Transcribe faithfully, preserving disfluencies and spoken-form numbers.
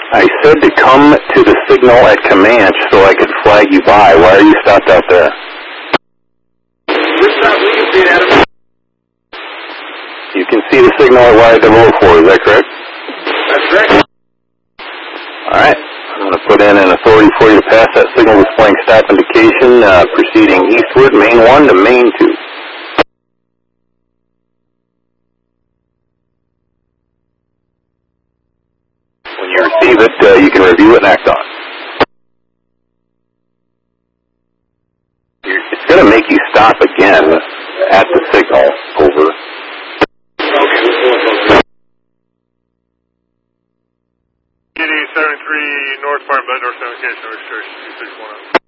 I said to come to the signal at Comanche so I could flag you by. Why are you stopped out there? We're stopped. We can see it, Adam. You can see the signal at Y double oh four, is that correct? That's correct. Alright. I'm going to put in an authority for you to pass that signal displaying stop indication, uh, proceeding eastward, main one to main two. When you receive it, uh, you can review it and act on it. It's going to make you stop again at the signal. Over. Okay, we'll pull it closer. eighty-seven three North Farm, North Communication, restriction two six one.